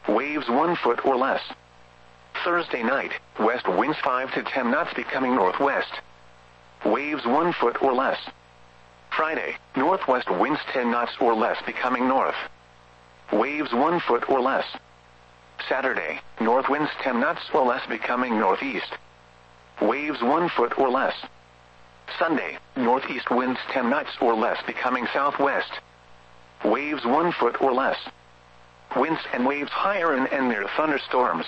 Waves 1 foot or less. Thursday night, west winds 5 to 10 knots becoming northwest. Waves 1 foot or less. Friday, northwest winds 10 knots or less becoming north. Waves 1 foot or less. Saturday, north winds 10 knots or less becoming northeast. Waves 1 foot or less. Sunday, northeast winds 10 knots or less becoming southwest. Waves 1 foot or less. Winds and waves higher and near thunderstorms.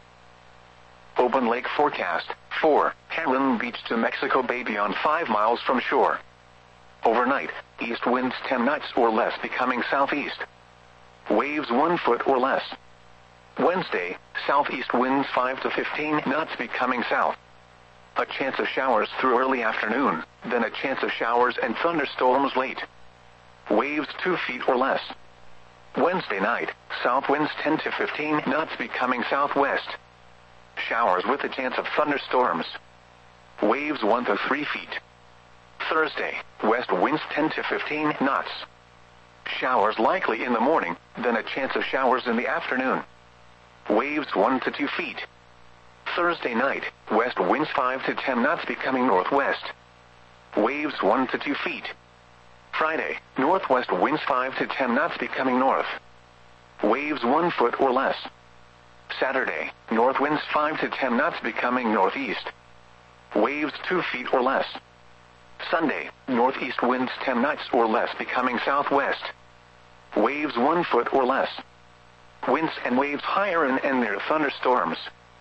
Open lake forecast. 4. Heron Beach to Mexico Bay beyond 5 miles from shore. Overnight, east winds 10 knots or less becoming southeast. Waves 1 foot or less. Wednesday, southeast winds 5 to 15 knots becoming south. A chance of showers through early afternoon, then a chance of showers and thunderstorms late. Waves 2 feet or less. Wednesday night, south winds 10 to 15 knots becoming southwest. Showers with a chance of thunderstorms. Waves 1 to 3 feet. Thursday, west winds 10 to 15 knots. Showers likely in the morning, then a chance of showers in the afternoon. Waves 1 to 2 feet. Thursday night, west winds 5 to 10 knots becoming northwest. Waves 1 to 2 feet. Friday, northwest winds 5 to 10 knots becoming north. Waves 1 foot or less. Saturday, north winds 5 to 10 knots becoming northeast. Waves 2 feet or less. Sunday, northeast winds 10 knots or less becoming southwest. Waves 1 foot or less. Winds and waves higher and near thunderstorms.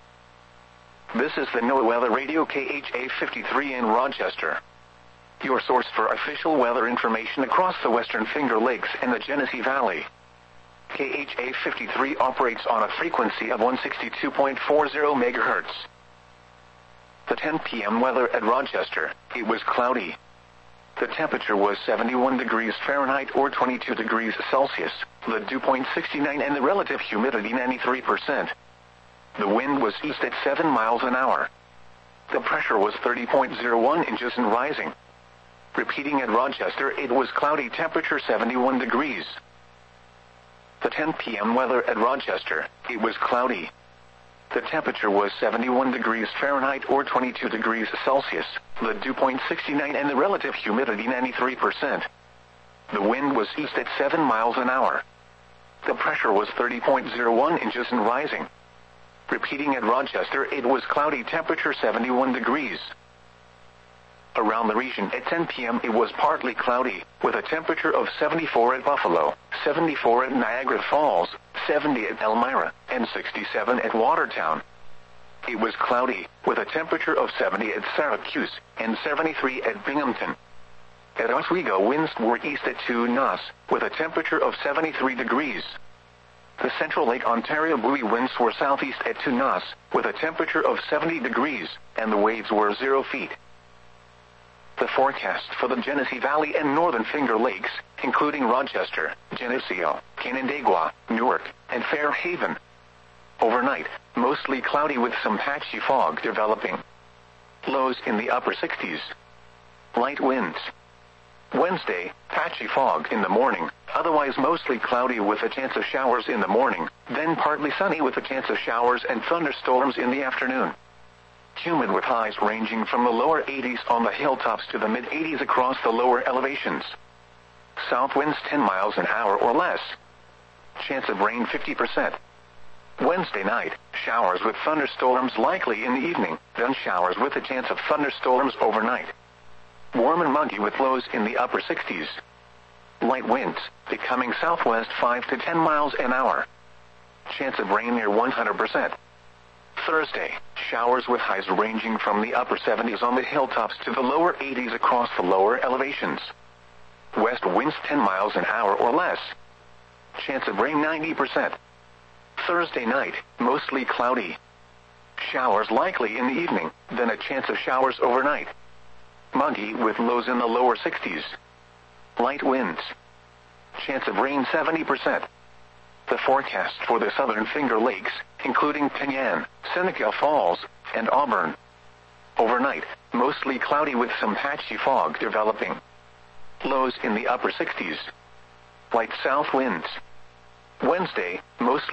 This is the NOAA Weather Radio KHA 53 in Rochester. Your source for official weather information across the Western Finger Lakes and the Genesee Valley. KHA 53 operates on a frequency of 162.40 MHz. The 10 p.m. weather at Rochester, it was cloudy. The temperature was 71 degrees Fahrenheit or 22 degrees Celsius, the dew point 69 and the relative humidity 93%. The wind was east at 7 miles an hour. The pressure was 30.01 inches and rising. Repeating at Rochester, it was cloudy, temperature 71 degrees. The 10 p.m. weather at Rochester, it was cloudy. The temperature was 71 degrees Fahrenheit or 22 degrees Celsius, the dew point 69 and the relative humidity 93%. The wind was east at 7 miles an hour. The pressure was 30.01 inches and rising. Repeating at Rochester, it was cloudy, temperature 71 degrees. Around the region at 10 p.m. it was partly cloudy, with a temperature of 74 at Buffalo, 74 at Niagara Falls, 70 at Elmira, and 67 at Watertown. It was cloudy, with a temperature of 70 at Syracuse, and 73 at Binghamton. At Oswego, winds were east at 2 knots, with a temperature of 73 degrees. The Central Lake Ontario buoy winds were southeast at 2 knots, with a temperature of 70 degrees, and the waves were 0 feet. The forecast for the Genesee Valley and Northern Finger Lakes, including Rochester, Geneseo, Canandaigua, Newark, and Fairhaven. Overnight, mostly cloudy with some patchy fog developing. Lows in the upper 60s. Light winds. Wednesday, patchy fog in the morning, otherwise mostly cloudy with a chance of showers in the morning, then partly sunny with a chance of showers and thunderstorms in the afternoon. Humid with highs ranging from the lower 80s on the hilltops to the mid-80s across the lower elevations. South winds 10 miles an hour or less. Chance of rain 50%. Wednesday night, showers with thunderstorms likely in the evening, then showers with a chance of thunderstorms overnight. Warm and muggy with lows in the upper 60s. Light winds, becoming southwest 5 to 10 miles an hour. Chance of rain near 100%. Thursday, showers with highs ranging from the upper 70s on the hilltops to the lower 80s across the lower elevations. West winds 10 miles an hour or less. Chance of rain 90%. Thursday night, mostly cloudy. Showers likely in the evening, then a chance of showers overnight. Muggy with lows in the lower 60s. Light winds. Chance of rain 70%. The forecast for the Southern Finger Lakes, including Penyan, Seneca Falls, and Auburn. Overnight, mostly cloudy with some patchy fog developing. Lows in the upper 60s. Light south winds. Wednesday, mostly